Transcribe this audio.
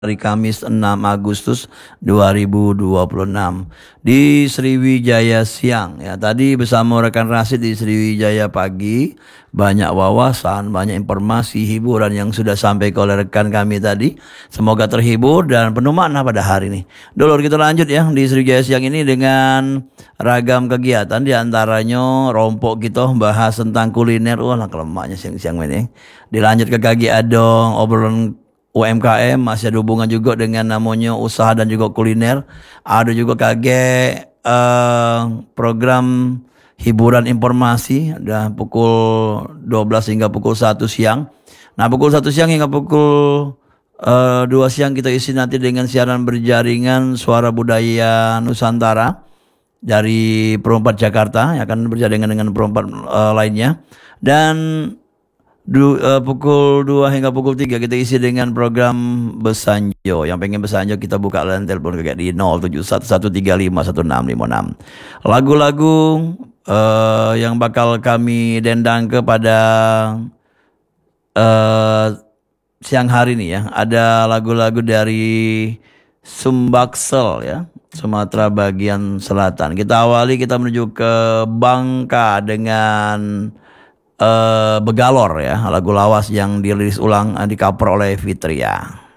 hari Kamis 6 Agustus 2026 di Sriwijaya siang ya. Tadi bersama rekan Rasid di Sriwijaya pagi, banyak wawasan, banyak informasi, hiburan yang sudah sampai oleh rekan kami tadi. Semoga terhibur dan penuh makna pada hari ini. Dulur, kita lanjut ya di Sriwijaya siang ini dengan ragam kegiatan, di antaranya rompok kita bahas tentang kuliner. Wah, lemaknya siang-siang ini. Dilanjut ke Kaki Adong, obrolan UMKM, masih ada hubungan juga dengan namanya usaha dan juga kuliner. Ada juga kaget program hiburan informasi ada pukul 12 hingga pukul 1 siang. Nah, pukul 1 siang hingga pukul 2 siang kita isi nanti dengan siaran berjaringan Suara Budaya Nusantara dari Perempat Jakarta yang akan berjaringan dengan perempat lainnya. Dan pukul 2 hingga pukul 3 kita isi dengan program Besanjo. Yang pengen Besanjo kita buka line telepon kayak di 0711351656. Lagu-lagu yang bakal kami dendang kepada siang hari ini ya. Ada lagu-lagu dari Sumbaksel ya, Sumatera bagian selatan. Kita menuju ke Bangka dengan Begalor ya, lagu lawas yang dirilis ulang di cover oleh Fitria.